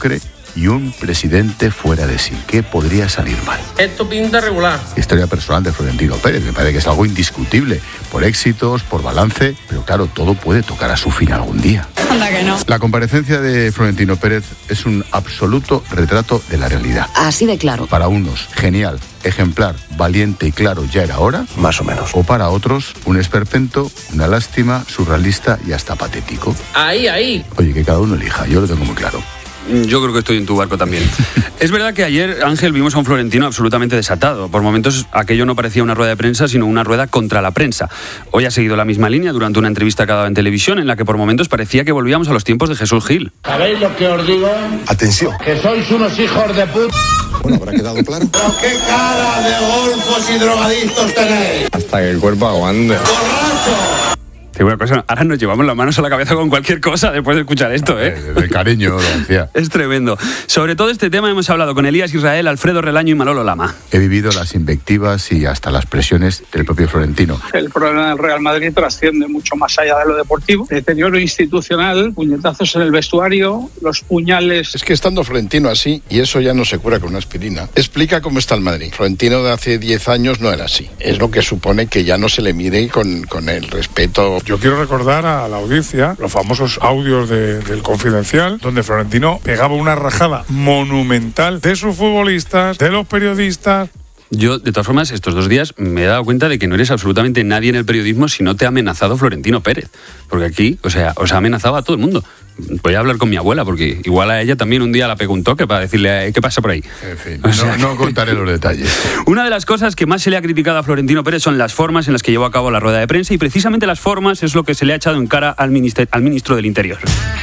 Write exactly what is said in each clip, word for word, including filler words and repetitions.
mediocre y un presidente fuera de sí. ¿Qué podría salir mal? Esto pinta regular. Historia personal de Florentino Pérez, me parece que es algo indiscutible, por éxitos, por balance, pero claro, todo puede tocar a su fin algún día. Anda que no. La comparecencia de Florentino Pérez es un absoluto retrato de la realidad. Así de claro. Para unos, genial, ejemplar, valiente y claro, ya era hora. Más o menos. O para otros, un esperpento, una lástima, surrealista y hasta patético. Ahí, ahí. Oye, que cada uno elija, yo lo tengo muy claro. Yo creo que estoy en tu barco también. Es verdad que ayer, Ángel, vimos a un Florentino absolutamente desatado. Por momentos aquello no parecía una rueda de prensa, sino una rueda contra la prensa. Hoy ha seguido la misma línea durante una entrevista que ha dado en televisión, en la que por momentos parecía que volvíamos a los tiempos de Jesús Gil. ¿Sabéis lo que os digo? Atención. Que sois unos hijos de puta. Bueno, ¿habrá quedado claro? ¿Pero qué cara de golfos y drogadictos tenéis? Hasta que el cuerpo aguante. ¡Borracho! Te voy a cosa, ahora nos llevamos las manos a la cabeza con cualquier cosa después de escuchar esto, ¿eh? De cariño, lo decía. Es tremendo. Sobre todo este tema hemos hablado con Elías Israel, Alfredo Relaño y Manolo Lama. He vivido las invectivas y hasta las presiones del propio Florentino. El problema del Real Madrid trasciende mucho más allá de lo deportivo. Deterioro institucional, puñetazos en el vestuario, los puñales. Es que estando Florentino así, y eso ya no se cura con una aspirina, explica cómo está el Madrid. Florentino de hace diez años no era así. Es lo que supone que ya no se le mire con, con el respeto. Yo quiero recordar a la audiencia los famosos audios de, del Confidencial, donde Florentino pegaba una rajada monumental de sus futbolistas, de los periodistas. Yo, de todas formas, estos dos días me he dado cuenta de que no eres absolutamente nadie en el periodismo si no te ha amenazado Florentino Pérez. Porque aquí, o sea, os ha amenazado a todo el mundo. Voy a hablar con mi abuela, porque igual a ella también un día la pegó un toque para decirle qué pasa por ahí. En fin, o sea, no, no contaré los detalles. Una de las cosas que más se le ha criticado a Florentino Pérez son las formas en las que llevó a cabo la rueda de prensa, y precisamente las formas es lo que se le ha echado en cara al, minister, al ministro del Interior.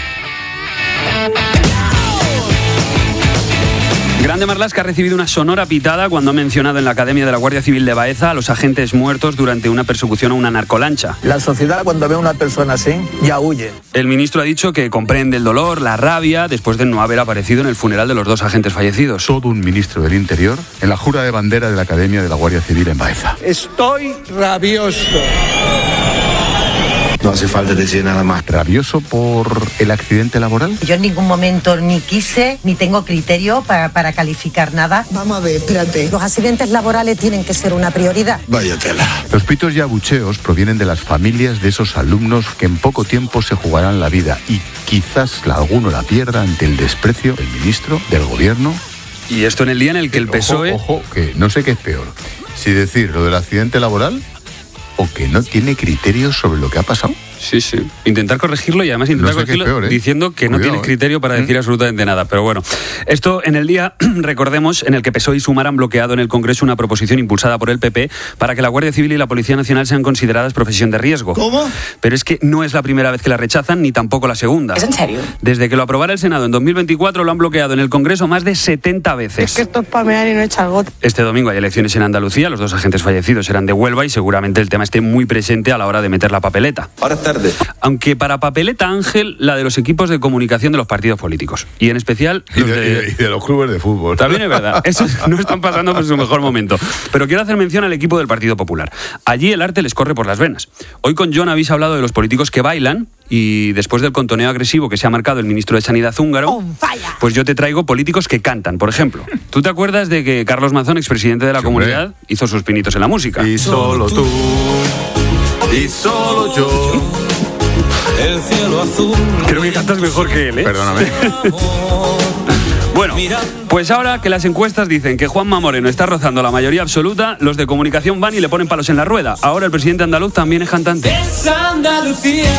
Grande Marlaska ha recibido una sonora pitada cuando ha mencionado en la Academia de la Guardia Civil de Baeza a los agentes muertos durante una persecución a una narcolancha. La sociedad, cuando ve a una persona así, ya huye. El ministro ha dicho que comprende el dolor, la rabia, después de no haber aparecido en el funeral de los dos agentes fallecidos. Todo un ministro del Interior en la jura de bandera de la Academia de la Guardia Civil en Baeza. Estoy rabioso. No hace falta decir nada más. ¿Rabioso por el accidente laboral? Yo en ningún momento ni quise, ni tengo criterio para, para calificar nada. Vamos a ver, espérate. Los accidentes laborales tienen que ser una prioridad. Vaya tela. Los pitos y abucheos provienen de las familias de esos alumnos que en poco tiempo se jugarán la vida y quizás la, alguno la pierda ante el desprecio del ministro, del gobierno. Y esto en el día en el que el P S O E... Ojo, ojo, que no sé qué es peor. Si decir lo del accidente laboral o que no tiene criterios sobre lo que ha pasado. Sí, sí. Intentar corregirlo y además intentar no sé corregirlo peor, ¿eh? diciendo que Cuidado, no tienes criterio para decir ¿eh? absolutamente nada. Pero bueno, esto en el día, recordemos, en el que P S O E y Sumar han bloqueado en el Congreso una proposición impulsada por el P P para que la Guardia Civil y la Policía Nacional sean consideradas profesión de riesgo. ¿Cómo? Pero es que no es la primera vez que la rechazan, ni tampoco la segunda. ¿Es en serio? Desde que lo aprobara el Senado en dos mil veinticuatro lo han bloqueado en el Congreso más de setenta veces. Es que esto es palmear y no echar gota. Este domingo hay elecciones en Andalucía, los dos agentes fallecidos eran de Huelva y seguramente el tema esté muy presente a la hora de meter la papeleta. Ahora es tarde. Aunque para papeleta, Ángel, la de los equipos de comunicación de los partidos políticos. Y en especial Y los de, de... y de- y de los clubes de fútbol. También es verdad, esos no están pasando por su mejor momento. Pero quiero hacer mención al equipo del Partido Popular. Allí el arte les corre por las venas. Hoy con John habéis hablado de los políticos que bailan y después del contoneo agresivo que se ha marcado el ministro de Sanidad húngaro, pues yo te traigo políticos que cantan. Por ejemplo, ¿tú te acuerdas de que Carlos Mazón, expresidente de la Sí, comunidad, hombre. hizo sus pinitos en la música? Y solo tú, y solo yo. El cielo azul. Creo que cantas mejor que él, ¿eh? Perdóname. Bueno, pues ahora que las encuestas dicen que Juanma Moreno está rozando la mayoría absoluta, los de comunicación van y le ponen palos en la rueda. Ahora el presidente andaluz también es cantante. Es Andalucía,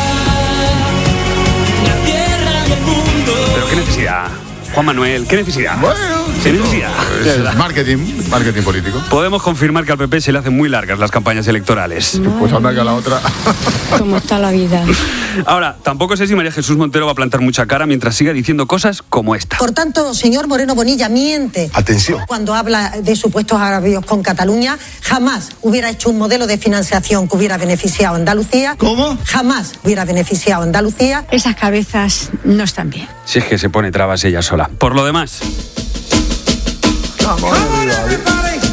la tierra del mundo. Pero qué necesidad, Juan Manuel, qué necesidad. Bueno, qué necesidad. Es marketing, marketing político. Podemos confirmar que al P P se le hacen muy largas las campañas electorales. Pues anda que a la otra. ¿Cómo está la vida? Ahora, tampoco sé si María Jesús Montero va a plantar mucha cara mientras siga diciendo cosas como esta. Por tanto, señor Moreno Bonilla miente. Atención. Cuando habla de supuestos agravios con Cataluña, jamás hubiera hecho un modelo de financiación que hubiera beneficiado a Andalucía. ¿Cómo? Jamás hubiera beneficiado a Andalucía. Esas cabezas no están bien. Si es que se pone trabas ella sola. Por lo demás,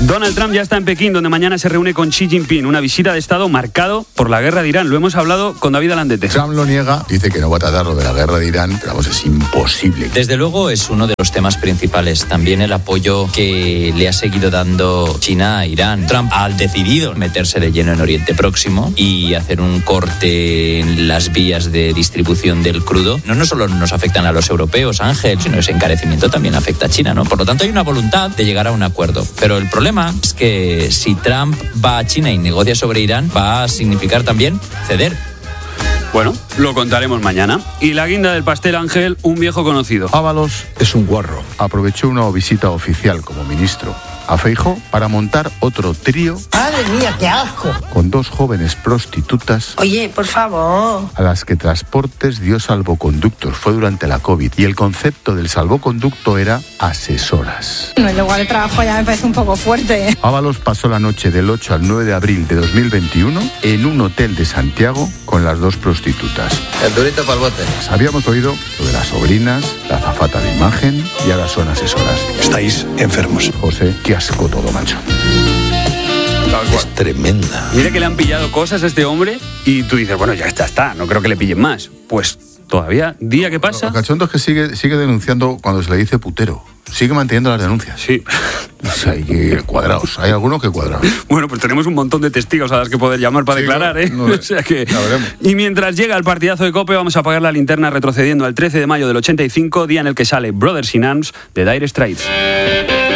Donald Trump ya está en Pekín, donde mañana se reúne con Xi Jinping. Una visita de Estado marcado por la guerra de Irán. Lo hemos hablado con David Alandete. Trump lo niega, dice que no va a tratar lo de la guerra de Irán, pero vamos, es imposible. Desde luego es uno de los temas principales. También el apoyo que le ha seguido dando China a Irán. Trump ha decidido meterse de lleno en Oriente Próximo y hacer un corte en las vías de distribución del crudo. No, no solo nos afectan a los europeos, Ángel, sino ese encarecimiento también afecta a China, ¿no? Por lo tanto, hay una voluntad de llegar a un acuerdo. Pero el problema es que si Trump va a China y negocia sobre Irán, va a significar también ceder. Bueno, lo contaremos mañana. Y la guinda del pastel, Ángel, un viejo conocido. Ábalos es un guarro. Aprovechó una visita oficial como ministro a Feijóo para montar otro trío. ¡Madre mía, qué asco! Con dos jóvenes prostitutas. Oye, por favor. A las que Transportes dio salvoconductos. Fue durante la COVID. Y el concepto del salvoconducto era asesoras. No, el lugar de trabajo ya me parece un poco fuerte. Ábalos pasó la noche del ocho al nueve de abril de dos mil veintiuno en un hotel de Santiago con las dos prostitutas. El durito para el bote. Habíamos oído lo de las sobrinas, la azafata de imagen y ahora son asesoras. Estáis enfermos. José, qué asco todo, macho. Es tremenda. Mira que le han pillado cosas a este hombre y tú dices, bueno, ya está, está, no creo que le pillen más. Pues todavía, día que pasa... Lo cachondo es que sigue, sigue denunciando cuando se le dice putero. Sigue manteniendo las denuncias. Sí. O sea, hay que cuadrados. Hay algunos que cuadrados. Bueno, pues tenemos un montón de testigos a los que poder llamar para sí, declarar, ¿eh? No, no, o sea que... Ya veremos. Y mientras llega el partidazo de COPE, vamos a apagar la linterna retrocediendo al trece de mayo del ochenta y cinco, día en el que sale Brothers in Arms de Dire Straits.